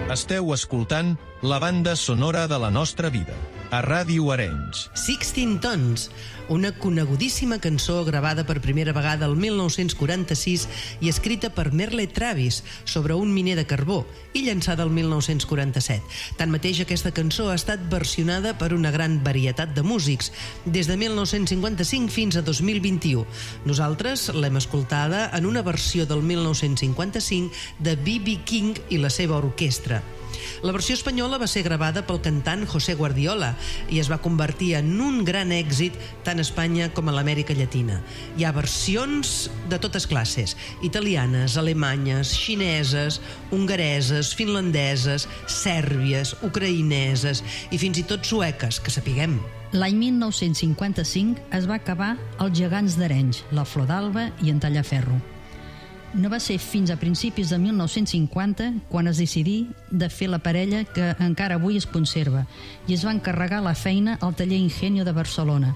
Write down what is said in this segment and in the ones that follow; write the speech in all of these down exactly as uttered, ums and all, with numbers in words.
Esteu escoltant la banda sonora de la nostra vida, a Ràdio Arenys. Sixteen Tons, una conegudíssima cançó gravada per primera vegada el mil nou-cents quaranta-sis i escrita per Merle Travis sobre un miner de carbó i llançada el mil nou-cents quaranta-set. Tanmateix, aquesta cançó ha estat versionada per una gran varietat de músics, des de mil nou-cents cinquanta-cinc fins a dos mil vint-i-u. Nosaltres l'hem escoltada en una versió del mil nou-cents cinquanta-cinc de B B King i la seva orquestra. La versió espanyola va ser gravada pel cantant José Guardiola i es va convertir en un gran èxit tant a Espanya com a l'Amèrica Llatina. Hi ha versions de totes classes: italianes, alemanyes, xineses, hongareses, finlandeses, sèrbies, ucraïneses i fins i tot sueques, que sapiguem. L'any mil nou-cents cinquanta-cinc es va acabar els gegants d'Arenys, la Flor d'Alba i en Tallaferro. No va ser fins a principis de mil nou-cents cinquanta quan es decidí de fer la parella que encara avui es conserva i es va encarregar la feina al taller Ingenio de Barcelona,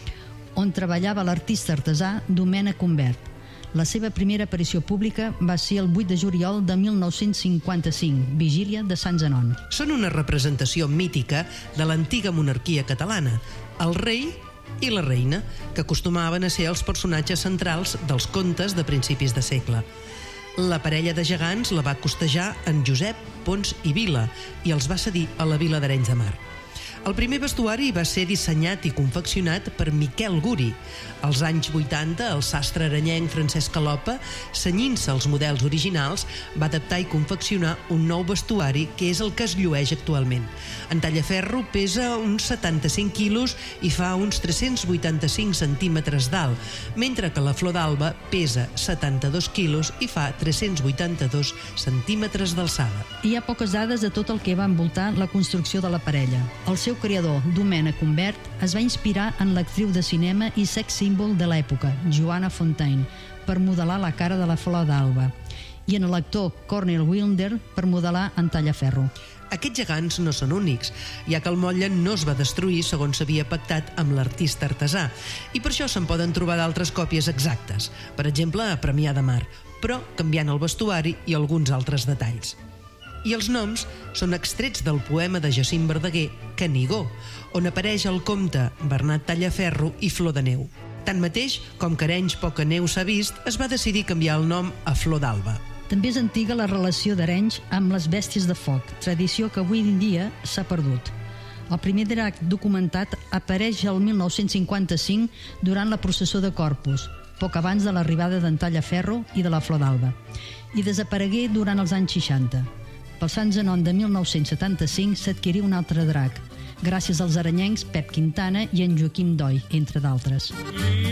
on treballava l'artista artesà Domènec Humbert. La seva primera aparició pública va ser el vuit de juliol de mil nou-cents cinquanta-cinc, vigília de Sant Zenon. Són una representació mítica de l'antiga monarquia catalana, el rei i la reina, que acostumaven a ser els personatges centrals dels contes de principis de segle. La parella de gegants la va costejar en Josep Pons i Vila i els va cedir a la vila d'Arenys de Mar. El primer vestuari va ser dissenyat i confeccionat per Miquel Guri. Als anys vuitanta, el sastre arenyenc Francesc Calopa, cenyint-se als models originals, va adaptar i confeccionar un nou vestuari que és el que es llueix actualment. En Tallaferro pesa uns setanta-cinc quilos i fa uns tres-cents vuitanta-cinc centímetres d'alt, mentre que la Flor d'Alba pesa setanta-dos quilos i fa tres-cents vuitanta-dos centímetres d'alçada. Hi ha poques dades de tot el que va envoltar la construcció de la parella. El seu creador, Domènec Humbert, es va inspirar en l'actriu de cinema i sex símbol de l'època, Joanna Fontaine, per modelar la cara de la Flor d'Alba, i en l'actor Cornel Wilder per modelar en Tallaferro. Aquests gegants no són únics, ja que el motlle no es va destruir segons s'havia pactat amb l'artista artesà, i per això se'n poden trobar d'altres còpies exactes, per exemple a Premià de Mar, però canviant el vestuari i alguns altres detalls. I els noms són extrets del poema de Jacint Verdaguer, Canigó, on apareix el comte Bernat Tallaferro i Flor de Neu. Tanmateix, com que a Arenys poca neu s'ha vist, es va decidir canviar el nom a Flor d'Alba. També és antiga la relació d'Arenys amb les bèsties de foc, tradició que avui en dia s'ha perdut. El primer drac documentat apareix el mil nou-cents cinquanta-cinc durant la processó de Corpus, poc abans de l'arribada d'en Tallaferro i de la Flor d'Alba, i desaparegué durant els anys seixanta. Pel Sant Zenon de mil nou-cents setanta-cinc s'adquirí un altre drac, gràcies als arenyencs Pep Quintana i en Joaquim Doy, entre d'altres.